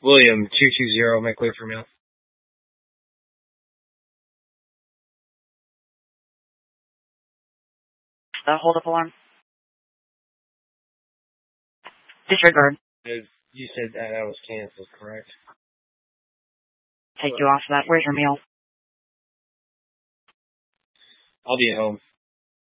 William 220, make way for meal. Hold up alarm. Disregard. You said that was canceled, correct? Take you off that. Where's your meal? I'll be at home.